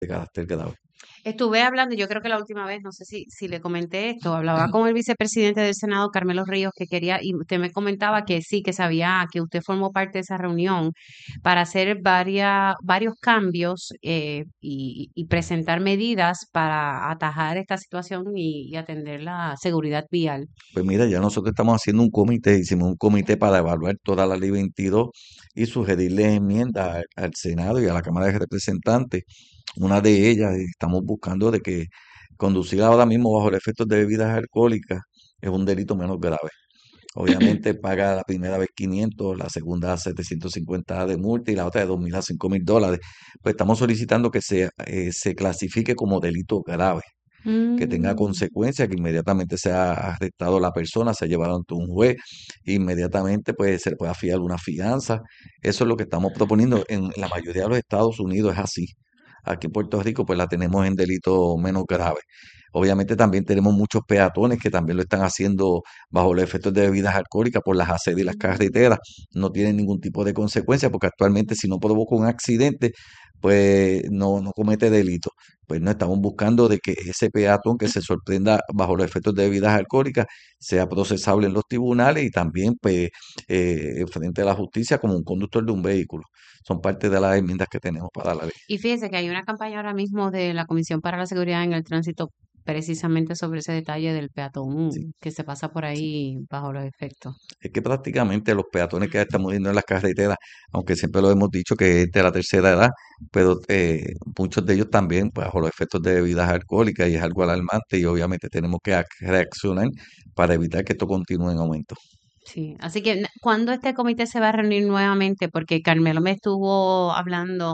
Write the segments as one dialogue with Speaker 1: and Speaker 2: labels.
Speaker 1: de carácter grave.
Speaker 2: Estuve hablando, yo creo que la última vez, no sé si le comenté esto, hablaba con el vicepresidente del Senado, Carmelo Ríos, que quería, y usted me comentaba que sí, que sabía que usted formó parte de esa reunión para hacer varios cambios y presentar medidas para atajar esta situación y atender la seguridad vial.
Speaker 1: Pues mira, ya nosotros estamos haciendo un comité, hicimos un comité para evaluar toda la ley 22 y sugerirle enmiendas al Senado y a la Cámara de Representantes. Una de ellas, estamos buscando de que conducir ahora mismo bajo el efecto de bebidas alcohólicas es un delito menos grave. Obviamente paga la primera vez 500, la segunda 750 de multa y la otra de 2.000 a 5.000 dólares. Pues estamos solicitando que se clasifique como delito grave, que tenga
Speaker 2: Mm.
Speaker 1: consecuencias, que inmediatamente sea arrestado la persona, sea llevado ante un juez, inmediatamente pues se le pueda fiar una fianza. Eso es lo que estamos proponiendo. En la mayoría de los Estados Unidos es así. Aquí en Puerto Rico pues la tenemos en delito menos grave. Obviamente también tenemos muchos peatones que también lo están haciendo bajo los efectos de bebidas alcohólicas por las aceras y las carreteras. No tienen ningún tipo de consecuencia porque actualmente si no provoca un accidente, pues no comete delito. Pues no estamos buscando de que ese peatón que se sorprenda bajo los efectos de bebidas alcohólicas sea procesable en los tribunales y también pues frente a la justicia como un conductor de un vehículo. Son parte de las enmiendas que tenemos para la ley.
Speaker 2: Y fíjese que hay una campaña ahora mismo de la Comisión para la Seguridad en el Tránsito precisamente sobre ese detalle del
Speaker 1: Sí,
Speaker 2: peatón que se pasa por
Speaker 1: sí.
Speaker 2: ahí bajo los efectos.
Speaker 1: Es que prácticamente los peatones que están muriendo en las carreteras, aunque siempre lo hemos dicho que es de la tercera edad, pero muchos de ellos también pues, bajo los efectos de bebidas alcohólicas y es algo alarmante y obviamente tenemos que reaccionar para evitar que esto continúe en aumento.
Speaker 2: Sí, así que ¿cuándo este comité se va a reunir nuevamente? Porque Carmelo me estuvo hablando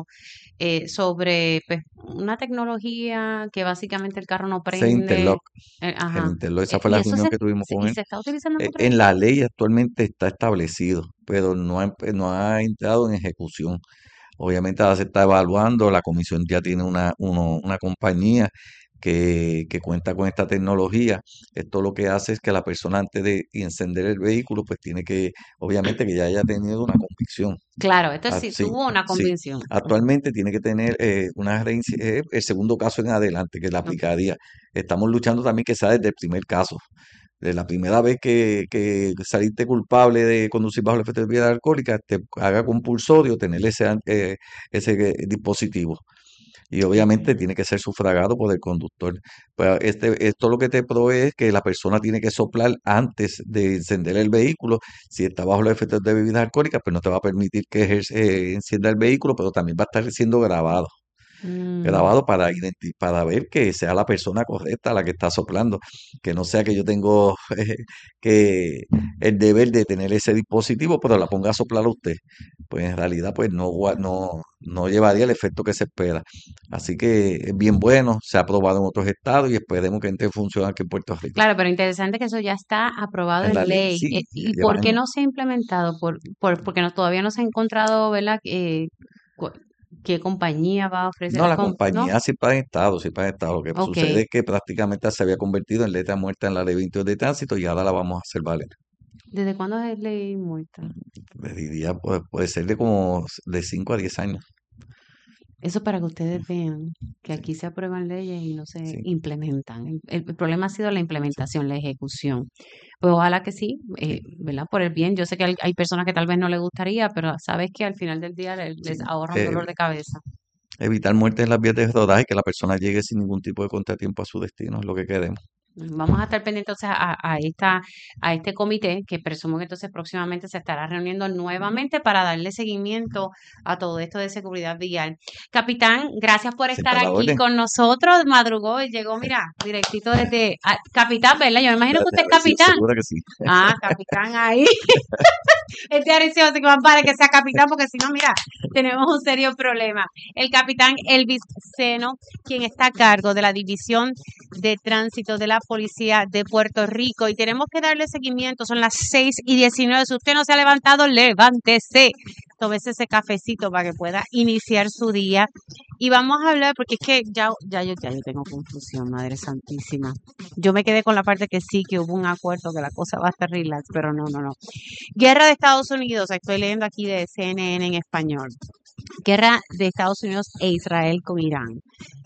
Speaker 2: sobre pues, una tecnología que básicamente el carro no
Speaker 1: Ese
Speaker 2: prende.
Speaker 1: interlock, el
Speaker 2: Ajá.
Speaker 1: interlock, esa fue
Speaker 2: Y
Speaker 1: la
Speaker 2: eso
Speaker 1: reunión que tuvimos con él.
Speaker 2: se está utilizando en Puerto
Speaker 1: En
Speaker 2: Rico.
Speaker 1: la ley actualmente está establecido, pero no ha entrado en ejecución. Obviamente ahora se está evaluando, la comisión ya tiene una compañía que cuenta con esta tecnología. Esto lo que hace es que la persona antes de encender el vehículo, pues tiene que, obviamente que ya haya tenido una convicción.
Speaker 2: Claro, esto sí
Speaker 1: Sí,
Speaker 2: tuvo una
Speaker 1: sí.
Speaker 2: convención.
Speaker 1: Actualmente tiene que tener el segundo caso en adelante que le
Speaker 2: Ok.
Speaker 1: aplicaría. Estamos luchando también que sea desde el primer caso. De la primera vez que saliste culpable de conducir bajo el efecto de bebida alcohólica, te haga compulsorio tener ese dispositivo. Y obviamente
Speaker 2: Ok.
Speaker 1: tiene que ser sufragado por el conductor. Pues esto lo que te provee es que la persona tiene que soplar antes de encender el vehículo. Si está bajo los efectos de bebidas alcohólicas, pues no te va a permitir que encienda el vehículo, pero también va a estar siendo
Speaker 2: Mm.
Speaker 1: grabado para ver que sea la persona correcta la que está soplando, que no sea que yo tengo que el deber de tener ese dispositivo, pero la ponga a soplar a usted. Pues en realidad pues no llevaría el efecto que se espera. Así que es bien bueno, se ha aprobado en otros estados y esperemos que entre en función aquí en Puerto Rico.
Speaker 2: Claro, pero interesante que eso ya está aprobado
Speaker 1: En
Speaker 2: en
Speaker 1: la ley,
Speaker 2: ley.
Speaker 1: sí, ya
Speaker 2: ¿Y
Speaker 1: lleva
Speaker 2: por qué
Speaker 1: años.
Speaker 2: no se ha implementado? Porque todavía no se ha encontrado, ¿verdad? Cu- ¿Qué compañía va a
Speaker 1: No,
Speaker 2: ofrecer?
Speaker 1: la
Speaker 2: ¿No?
Speaker 1: compañía siempre ha estado, siempre ha estado. Lo que
Speaker 2: Ok.
Speaker 1: sucede es que prácticamente se había convertido en letra muerta en la ley 22 de tránsito y ahora la vamos a hacer valer.
Speaker 2: ¿Desde cuándo es ley muerta?
Speaker 1: Le diría, pues, puede ser de como de 5 a 10 años.
Speaker 2: Eso para que ustedes vean que
Speaker 1: Sí,
Speaker 2: aquí se aprueban leyes y no se
Speaker 1: sí,
Speaker 2: implementan. El problema ha sido la
Speaker 1: sí.
Speaker 2: implementación, la ejecución. Pues ojalá que sí,
Speaker 1: Sí,
Speaker 2: ¿verdad? Por el bien. Yo sé que hay personas que tal vez no les gustaría, pero sabes que al final del día les
Speaker 1: sí.
Speaker 2: ahorra un dolor de cabeza.
Speaker 1: Evitar muertes en las vías de rodaje, que la persona llegue sin ningún tipo de contratiempo a su destino, es lo que queremos.
Speaker 2: Vamos a estar pendientes entonces a este comité que presumo que entonces próximamente se estará reuniendo nuevamente para darle seguimiento a todo esto de seguridad vial. Capitán, gracias por estar
Speaker 1: Siempre a la
Speaker 2: aquí
Speaker 1: orden.
Speaker 2: con nosotros. Madrugó y llegó, mira, directito desde Capitán, ¿verdad? Yo me imagino que usted es capitán.
Speaker 1: Segura que sí.
Speaker 2: Ah, capitán ahí. Este ansioso que van para que sea capitán, porque si no, mira, tenemos un serio problema. El capitán Elvis Seno, quien está a cargo de la División de Tránsito de la Policía de Puerto Rico. Y tenemos que darle seguimiento. Son las 6:19. Si usted no se ha levantado, levántese. Tómese ese cafecito para que pueda iniciar su día. Y vamos a hablar, porque es que ya yo tengo confusión, Madre Santísima. Yo me quedé con la parte que sí, que hubo un acuerdo, que la cosa va a estar relax, pero no. Guerra de Estados Unidos, estoy leyendo aquí de CNN en español. guerra de Estados Unidos e Israel con Irán.